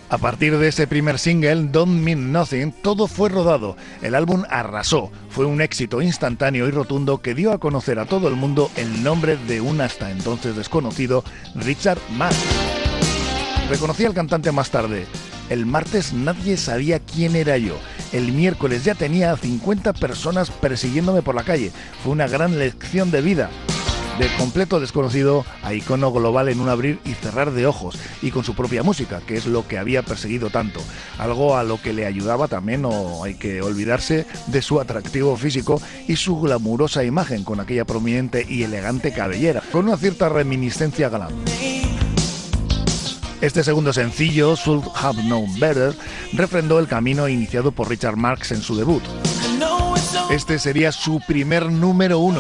A partir de ese primer single, Don't Mean Nothing, todo fue rodado. El álbum arrasó, fue un éxito instantáneo y rotundo que dio a conocer a todo el mundo el nombre de un hasta entonces desconocido Richard Marx. Reconocí al cantante más tarde. El martes nadie sabía quién era yo. El miércoles ya tenía a 50 personas persiguiéndome por la calle. Fue una gran lección de vida. De completo desconocido a icono global en un abrir y cerrar de ojos, y con su propia música, que es lo que había perseguido tanto, algo a lo que le ayudaba también, no hay que olvidarse, de su atractivo físico y su glamurosa imagen con aquella prominente y elegante cabellera, con una cierta reminiscencia galán. Este segundo sencillo, Should Have Known Better, refrendó el camino iniciado por Richard Marx en su debut. Este sería su primer número 1.